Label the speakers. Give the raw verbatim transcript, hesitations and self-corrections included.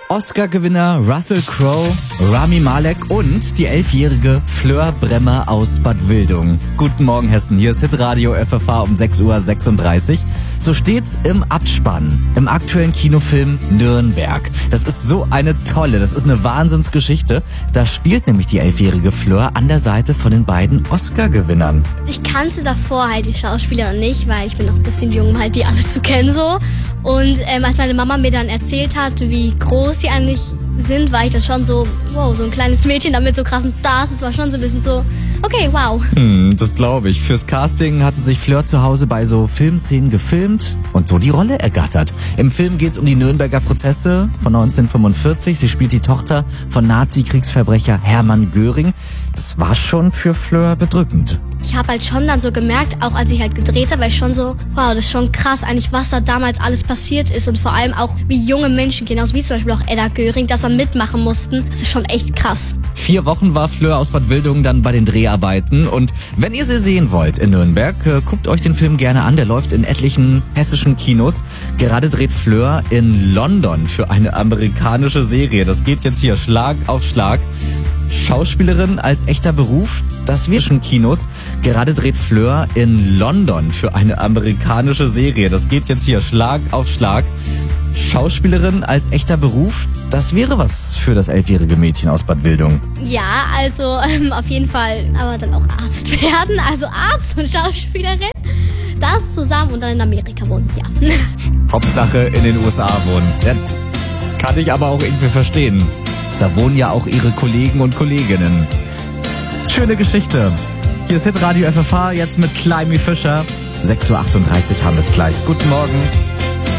Speaker 1: Oscar-Gewinner Russell Crowe, Rami Malek und die elfjährige Fleur Bremmer aus Bad Wildung. Guten Morgen Hessen, hier ist Hitradio F F H um sechs Uhr sechsunddreißig. So steht's im Abspann, im aktuellen Kinofilm Nürnberg. Das ist so eine tolle, das ist eine Wahnsinnsgeschichte. Da spielt nämlich die elfjährige Fleur an der Seite von den beiden Oscar-Gewinnern.
Speaker 2: Ich kannte davor halt die Schauspieler nicht, weil ich bin noch ein bisschen jung, um halt die alle zu kennen so. Und ähm, als meine Mama mir dann erzählt hat, wie groß die eigentlich sind, war ich dann schon so, wow, so ein kleines Mädchen da mit so krassen Stars. Das war schon so ein bisschen so, okay, wow.
Speaker 1: Hm, das glaube ich. Fürs Casting hatte sich Fleur zu Hause bei so Filmszenen gefilmt und so die Rolle ergattert. Im Film geht es um die Nürnberger Prozesse von neunzehnhundertfünfundvierzig. Sie spielt die Tochter von Nazi-Kriegsverbrecher Hermann Göring. Das war schon für Fleur bedrückend.
Speaker 2: Ich habe halt schon dann so gemerkt, auch als ich halt gedreht habe, war ich schon so, wow, das ist schon krass eigentlich, was da damals alles passiert ist und vor allem auch, wie junge Menschen, genauso wie zum Beispiel auch Edda Göring, das dann mitmachen mussten. Das ist schon echt krass.
Speaker 1: Vier Wochen war Fleur aus Bad Wildung dann bei den Dreharbeiten und wenn ihr sie sehen wollt in Nürnberg, äh, guckt euch den Film gerne an, der läuft in etlichen hessischen Kinos. Gerade dreht Fleur in London für eine amerikanische Serie. Das geht jetzt hier Schlag auf Schlag. Schauspielerin als echter Beruf, das wird schon Kinos. Gerade dreht Fleur in London für eine amerikanische Serie. Das geht jetzt hier Schlag auf Schlag. Schauspielerin als echter Beruf, das wäre was für das elfjährige Mädchen aus Bad Wildung.
Speaker 2: Ja, also ähm, auf jeden Fall, aber dann auch Arzt werden, also Arzt und Schauspielerin. Das zusammen und dann in Amerika wohnen, ja.
Speaker 1: Hauptsache in den U S A wohnen. Das kann ich aber auch irgendwie verstehen. Da wohnen ja auch ihre Kollegen und Kolleginnen. Schöne Geschichte. Hier ist Hitradio F F H, jetzt mit Climby Fischer. sechs Uhr achtunddreißig haben wir es gleich. Guten Morgen.